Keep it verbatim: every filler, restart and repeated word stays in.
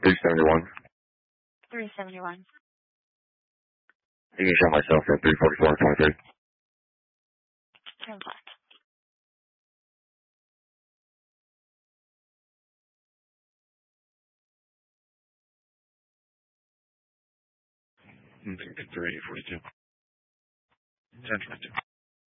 three seventy-one. three seventy-one. You can show myself at three forty-four twenty-three. ten o'clock. three forty-two. ten twenty-two.